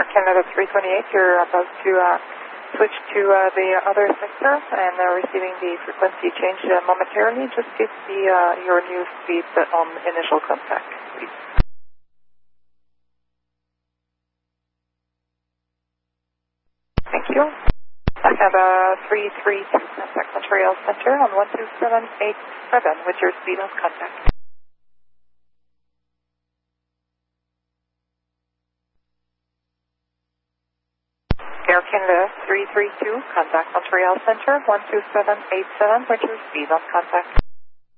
Canada 328, you're about to switch to the other sector and receiving the frequency change momentarily. Just give your new speed on initial contact, please. Thank you. I have a 332 contact Montreal Center on 12787 with your speed on contact. Air Canada 332, contact Montreal Center 12787 with your speed on contact.